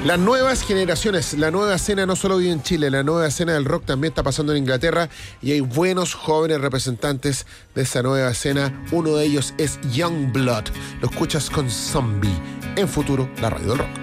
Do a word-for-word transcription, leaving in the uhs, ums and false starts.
Las nuevas generaciones, la nueva escena no solo vive en Chile, la nueva escena del rock también está pasando en Inglaterra y hay buenos jóvenes representantes de esa nueva escena. Uno de ellos es Youngblood. Lo escuchas con Zombie en Futuro, la radio del rock.